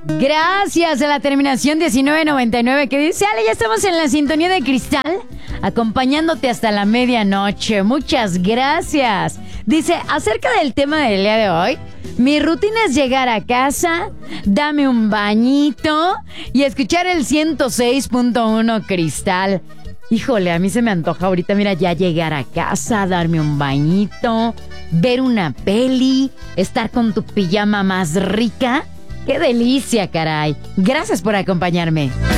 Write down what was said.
Gracias a la terminación 1999 que dice, Ale, ya estamos en la sintonía de Cristal, acompañándote hasta la medianoche. Muchas gracias. Dice, acerca del tema del día de hoy, mi rutina es llegar a casa, dame un bañito y escuchar el 106.1 Cristal. Híjole, a mí se me antoja ahorita, mira, ya llegar a casa, darme un bañito, ver una peli, estar con tu pijama más rica. ¡Qué delicia, caray! Gracias por acompañarme.